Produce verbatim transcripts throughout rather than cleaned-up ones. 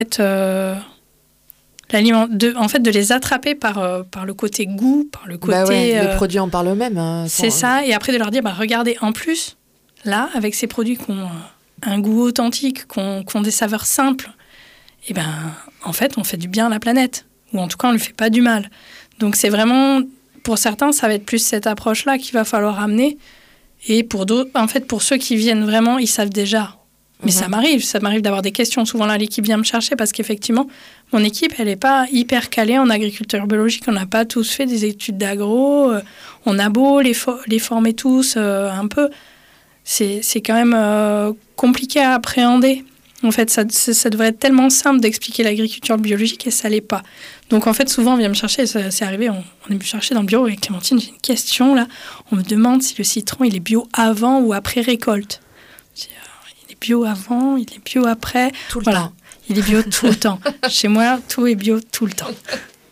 Euh, l'aliment, de, en fait, de les attraper par, euh, par le côté goût, par le côté... Bah ouais, euh, les produits en parlent eux-mêmes. Hein, c'est sans... ça, et après de leur dire, bah, regardez, en plus, là, avec ces produits qui ont un goût authentique, qui ont, qui ont des saveurs simples, et ben, en fait, on fait du bien à la planète. Ou en tout cas, on ne lui fait pas du mal. Donc, c'est vraiment... Pour certains, ça va être plus cette approche-là qu'il va falloir amener. Et pour d'autres, en fait, pour ceux qui viennent vraiment, ils savent déjà. Mais mmh. ça m'arrive, ça m'arrive d'avoir des questions. Souvent, là, l'équipe vient me chercher parce qu'effectivement, mon équipe, elle n'est pas hyper calée en agriculture biologique. On n'a pas tous fait des études d'agro. On a beau les, fo- les former tous euh, un peu. C'est, c'est quand même euh, compliqué à appréhender. En fait, ça, ça, ça devrait être tellement simple d'expliquer l'agriculture biologique et ça ne l'est pas. Donc, en fait, souvent, on vient me chercher, ça, c'est arrivé, on, on est venu me chercher dans le bureau avec Clémentine, j'ai une question, là. On me demande si le citron, il est bio avant ou après récolte. Je dis, euh, il est bio avant, il est bio après. Tout le voilà. temps. Il est bio tout le temps. Chez moi, tout est bio tout le temps.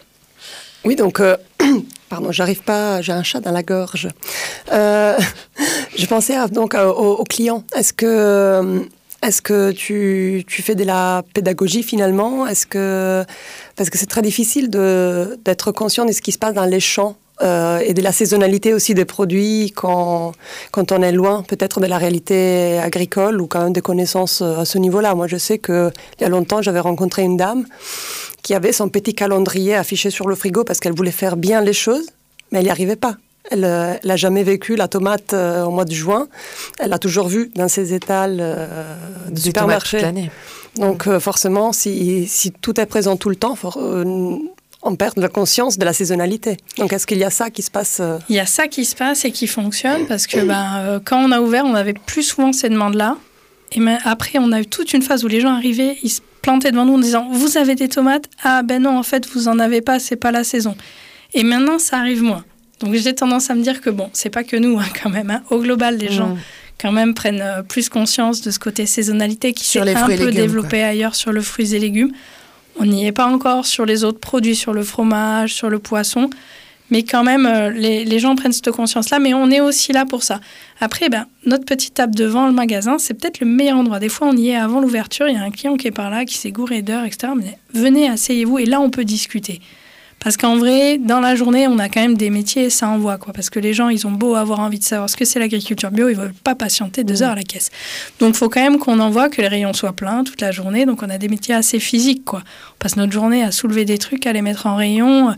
Oui, donc... Euh... Pardon, j'arrive pas, j'ai un chat dans la gorge. Euh, je pensais à, donc aux, aux clients. Est-ce que, est-ce que tu, tu fais de la pédagogie finalement ? Est-ce que, parce que c'est très difficile de, d'être conscient de ce qui se passe dans les champs euh, et de la saisonnalité aussi des produits quand, quand on est loin peut-être de la réalité agricole ou quand même des connaissances à ce niveau-là. Moi, je sais qu'il y a longtemps, j'avais rencontré une dame qui avait son petit calendrier affiché sur le frigo parce qu'elle voulait faire bien les choses, mais elle n'y arrivait pas. Elle n'a jamais vécu la tomate euh, au mois de juin. Elle l'a toujours vue dans ses étals euh, de supermarché. Donc euh, forcément, si, si tout est présent tout le temps, for, euh, on perd la conscience de la saisonnalité. Donc est-ce qu'il y a ça qui se passe euh... Il y a ça qui se passe et qui fonctionne parce que ben, euh, quand on a ouvert, on avait plus souvent ces demandes-là. Et ben, après, on a eu toute une phase où les gens arrivaient, ils se plantaient devant nous en disant « Vous avez des tomates ? Ah ben non, en fait, vous en avez pas, c'est pas la saison. » Et maintenant, ça arrive moins. Donc j'ai tendance à me dire que bon, c'est pas que nous hein, quand même. Hein. Au global, les mmh. gens quand même prennent euh, plus conscience de ce côté saisonnalité qui s'est un peu légumes, développé quoi. Ailleurs sur le fruits et légumes. On n'y est pas encore sur les autres produits, sur le fromage, sur le poisson. Mais quand même, euh, les, les gens prennent cette conscience-là, mais on est aussi là pour ça. Après, ben, notre petite table devant le magasin, c'est peut-être le meilleur endroit. Des fois, on y est avant l'ouverture, il y a un client qui est par là, qui s'est gouré d'heures, et cetera. Mais venez, asseyez-vous, et là, on peut discuter. Parce qu'en vrai, dans la journée, on a quand même des métiers, ça envoie, quoi. Parce que les gens, ils ont beau avoir envie de savoir ce que c'est l'agriculture bio, ils ne veulent pas patienter deux heures à la caisse. Donc, il faut quand même qu'on envoie, que les rayons soient pleins toute la journée. Donc, on a des métiers assez physiques, quoi. On passe notre journée à soulever des trucs, à les mettre en rayon.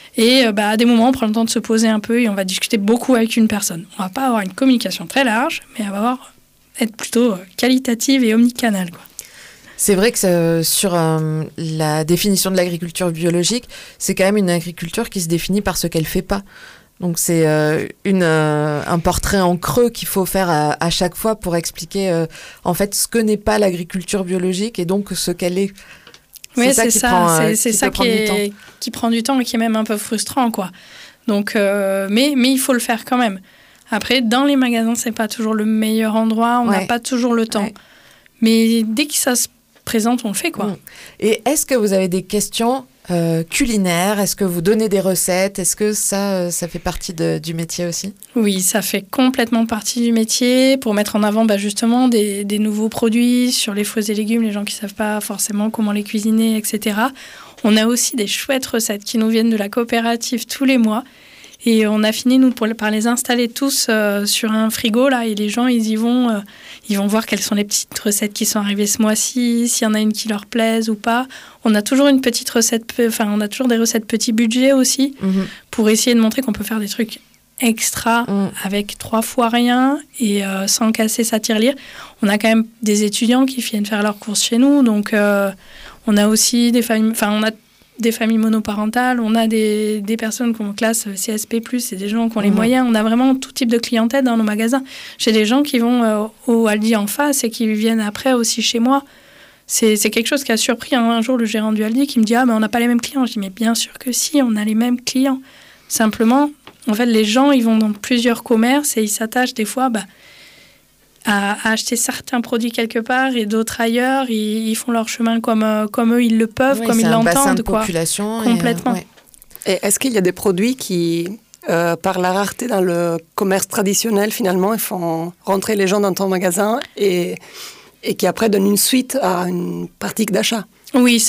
Et bah, à des moments, on prend le temps de se poser un peu et on va discuter beaucoup avec une personne. On ne va pas avoir une communication très large, mais elle va avoir, être plutôt qualitative et omnicanale, quoi. C'est vrai que euh, sur euh, la définition de l'agriculture biologique, c'est quand même une agriculture qui se définit par ce qu'elle ne fait pas. Donc c'est euh, une, euh, un portrait en creux qu'il faut faire à, à chaque fois pour expliquer euh, en fait ce que n'est pas l'agriculture biologique et donc ce qu'elle est. Oui, c'est ça, c'est qui, ça, prend, c'est, c'est qui, ça qui, est, qui prend du temps et qui est même un peu frustrant, quoi. Donc, euh, mais, mais il faut le faire quand même. Après, dans les magasins, c'est pas toujours le meilleur endroit, on n'a ouais. pas toujours le temps. Ouais. Mais dès que ça se présente, on le fait, quoi. Mmh. Et est-ce que vous avez des questions euh, culinaires ? Est-ce que vous donnez des recettes ? Est-ce que ça, ça fait partie de, du métier aussi ? Oui, ça fait complètement partie du métier pour mettre en avant bah, justement des, des nouveaux produits sur les fruits et légumes, les gens qui ne savent pas forcément comment les cuisiner, et cetera. On a aussi des chouettes recettes qui nous viennent de la coopérative tous les mois. Et on a fini, nous, pour, par les installer tous euh, sur un frigo, là, et les gens, ils y vont, euh, ils vont voir quelles sont les petites recettes qui sont arrivées ce mois-ci, s'il y en a une qui leur plaise ou pas. On a toujours une petite recette, enfin, on a toujours des recettes petit budget aussi, mmh. pour essayer de montrer qu'on peut faire des trucs extra mmh. avec trois fois rien et euh, sans casser sa tirelire. On a quand même des étudiants qui viennent faire leurs courses chez nous, donc euh, on a aussi des familles, enfin, on a des familles monoparentales, on a des, des personnes qu'on classe C S P plus, c'est des gens qui ont les mmh. moyens. On a vraiment tout type de clientèle dans nos magasins. J'ai des gens qui vont euh, au Aldi en face et qui viennent après aussi chez moi. C'est, c'est quelque chose qui a surpris hein, un jour le gérant du Aldi qui me dit « Ah, mais on n'a pas les mêmes clients ». Je dis « Mais bien sûr que si, on a les mêmes clients ». Simplement, en fait, les gens, ils vont dans plusieurs commerces et ils s'attachent des fois... Bah, À, à acheter certains produits quelque part et d'autres ailleurs. Ils, ils font leur chemin comme, euh, comme eux, ils le peuvent, oui, comme ils l'entendent. C'est un bassin de quoi. population. Complètement. Et, euh, ouais. Et est-ce qu'il y a des produits qui, euh, par la rareté dans le commerce traditionnel, finalement, ils font rentrer les gens dans ton magasin et, et qui après donnent une suite à une pratique d'achat ? Oui,